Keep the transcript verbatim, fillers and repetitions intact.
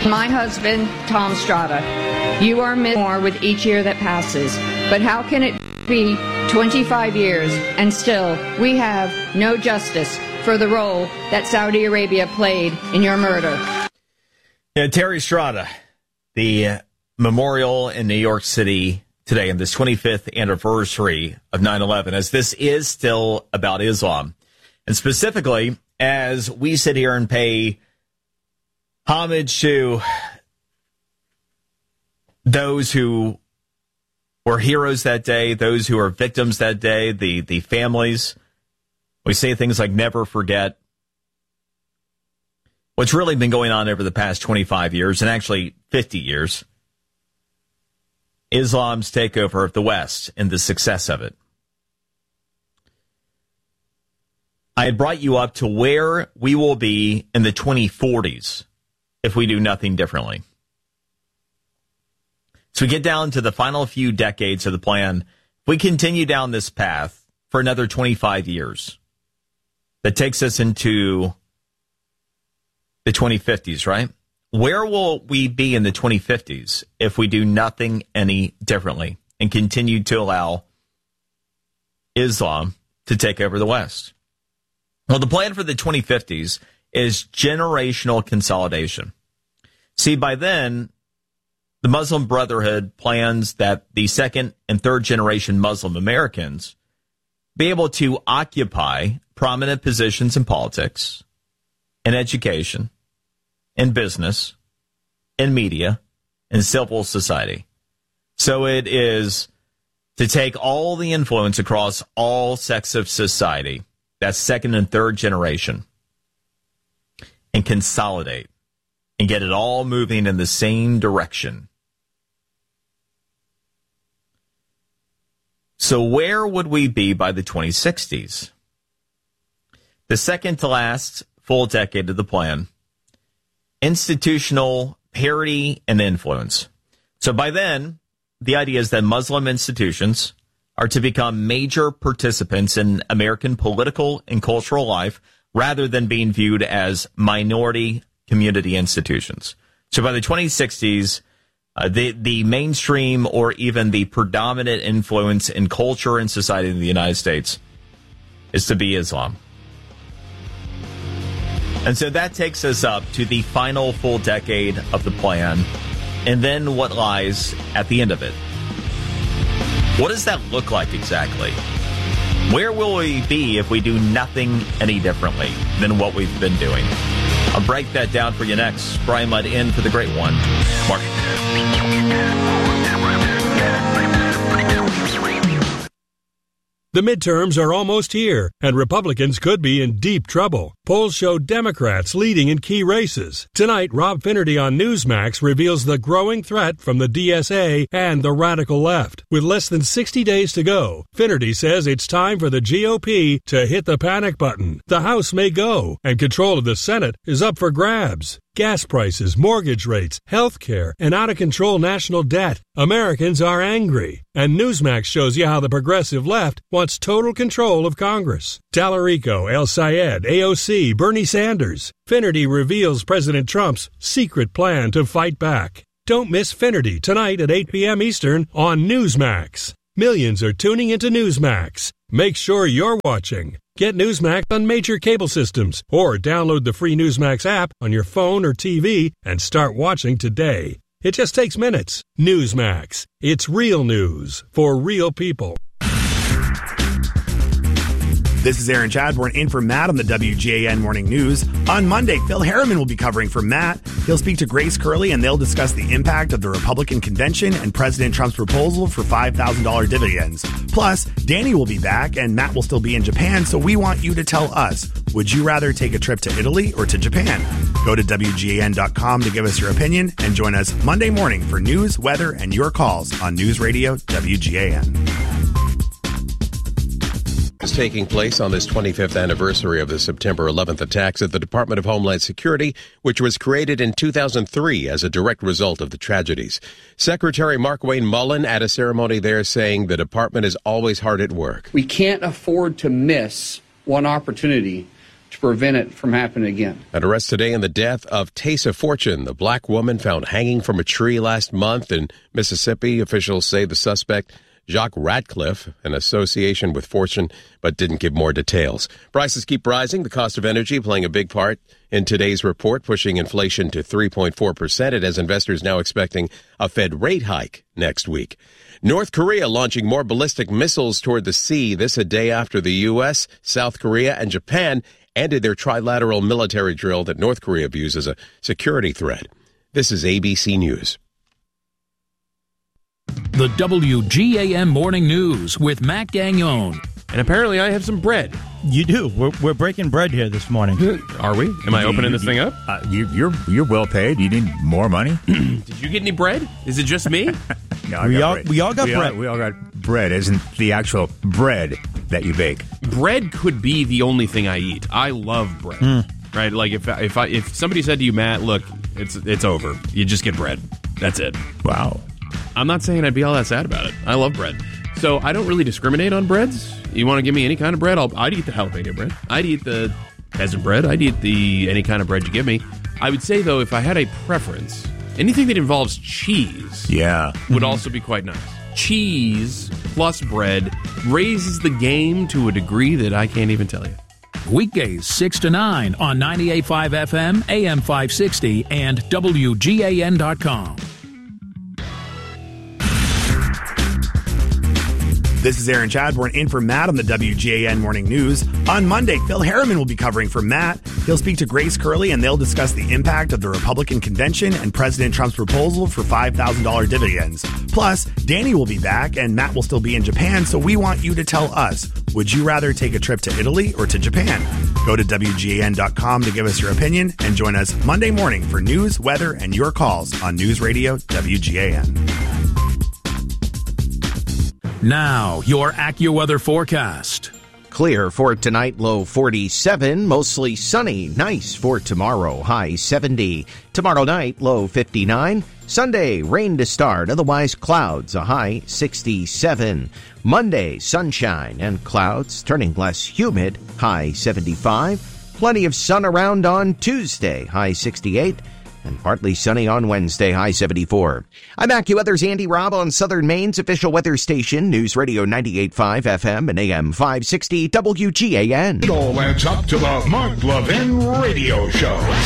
My husband, Tom Strada, you are missing more with each year that passes. But how can it be twenty-five years and still we have no justice for the role that Saudi Arabia played in your murder? Yeah, Terry Strada, the memorial in New York City today in this twenty-fifth anniversary of nine eleven, as this is still about Islam. And specifically, as we sit here and pay homage to those who were heroes that day, those who are victims that day, the, the families. We say things like never forget. What's really been going on over the past twenty-five years, and actually fifty years, Islam's takeover of the West and the success of it. I had brought you up to where we will be in the twenty forties if we do nothing differently. So we get down to the final few decades of the plan. If we continue down this path for another twenty-five years, that takes us into the twenty fifties, right? Where will we be in the twenty fifties if we do nothing any differently and continue to allow Islam to take over the West? Well, the plan for the twenty fifties is generational consolidation. See, by then, the Muslim Brotherhood plans that the second and third generation Muslim Americans be able to occupy prominent positions in politics, in education, in business, in media, in civil society. So it is to take all the influence across all sects of society, that's second and third generation, and consolidate and get it all moving in the same direction. So where would we be by the twenty sixties? The second to last full decade of the plan, institutional parity and influence. So by then, the idea is that Muslim institutions are to become major participants in American political and cultural life rather than being viewed as minority community institutions. So by the twenty sixties, uh, the, the mainstream or even the predominant influence in culture and society in the United States is to be Islam. And so that takes us up to the final full decade of the plan, and then what lies at the end of it. What does that look like exactly? Where will we be if we do nothing any differently than what we've been doing? I'll break that down for you next. Brian Mudd in for the great one, Mark. The midterms are almost here, and Republicans could be in deep trouble. Polls show Democrats leading in key races. Tonight, Rob Finnerty on Newsmax reveals the growing threat from the D S A and the radical left. With less than sixty days to go, Finnerty says it's time for the G O P to hit the panic button. The House may go, and control of the Senate is up for grabs. Gas prices, mortgage rates, health care, and out-of-control national debt. Americans are angry. And Newsmax shows you how the progressive left wants total control of Congress. Tallarico, El Sayed, A O C, Bernie Sanders. Finnerty reveals President Trump's secret plan to fight back. Don't miss Finnerty tonight at eight p.m. Eastern on Newsmax. Millions are tuning into Newsmax. Make sure you're watching. Get Newsmax on major cable systems or download the free Newsmax app on your phone or T V and start watching today. It just takes minutes. Newsmax. It's real news for real people. This is Aaron Chadbourne in for Matt on the W G A N Morning News. On Monday, Phil Harriman will be covering for Matt. He'll speak to Grace Curley and they'll discuss the impact of the Republican convention and President Trump's proposal for five thousand dollars dividends. Plus, Danny will be back and Matt will still be in Japan, so we want you to tell us, would you rather take a trip to Italy or to Japan? Go to W G A N dot com to give us your opinion and join us Monday morning for news, weather, and your calls on News Radio W G A N. Is taking place on this twenty-fifth anniversary of the September eleventh attacks at the Department of Homeland Security, which was created in two thousand three as a direct result of the tragedies. Secretary Markwayne Mullin at a ceremony there saying the department is always hard at work. We can't afford to miss one opportunity to prevent it from happening again. An arrest today in the death of Taysa Fortune, the black woman found hanging from a tree last month in Mississippi. Officials say the suspect, Jacques Radcliffe, an association with Fortune, but didn't give more details. Prices keep rising. The cost of energy playing a big part in today's report, pushing inflation to three point four percent. It has investors now expecting a Fed rate hike next week. North Korea launching more ballistic missiles toward the sea. This a day after the U S, South Korea, and Japan ended their trilateral military drill that North Korea views as a security threat. This is A B C News. The W G A N Morning News with Matt Gagnon. And apparently I have some bread. You do. We're, we're breaking bread here this morning. Are we? Am I opening this thing up? Uh, you, you're you're well paid. You need more money? Did you get any bread? Is it just me? No, I we, got all, bread. we all got we bread. All, we all got bread. Isn't the actual bread that you bake? Bread could be the only thing I eat. I love bread. Mm. Right? Like if if I, if somebody said to you, Matt, look, it's it's over. You just get bread. That's it. Wow. I'm not saying I'd be all that sad about it. I love bread. So I don't really discriminate on breads. You want to give me any kind of bread, I'll, I'd eat the jalapeno bread. I'd eat the peasant bread. I'd eat the any kind of bread you give me. I would say, though, if I had a preference, anything that involves cheese Yeah. would also be quite nice. Cheese plus bread raises the game to a degree that I can't even tell you. Weekdays six to nine on ninety-eight point five F M, A M five sixty, and W G A N dot com. This is Aaron Chadbourne in for Matt on the W G A N Morning News. On Monday, Phil Harriman will be covering for Matt. He'll speak to Grace Curley, and they'll discuss the impact of the Republican convention and President Trump's proposal for five thousand dollars dividends. Plus, Danny will be back, and Matt will still be in Japan, so we want you to tell us, would you rather take a trip to Italy or to Japan? Go to W G A N dot com to give us your opinion, and join us Monday morning for news, weather, and your calls on News Radio W G A N. Now, your AccuWeather forecast. Clear for tonight, low forty-seven, mostly sunny, nice for tomorrow, high seventy. Tomorrow night, low fifty-nine. Sunday, rain to start, otherwise clouds, a high sixty-seven. Monday, sunshine and clouds, turning less humid, high seventy-five. Plenty of sun around on Tuesday, high sixty-eight. And partly sunny on Wednesday, high seventy-four. I'm AccuWeather's Andy Robb on Southern Maine's official weather station, News Radio ninety-eight point five F M and A M five sixty W G A N. It all adds up to the Mark Levin Radio Show.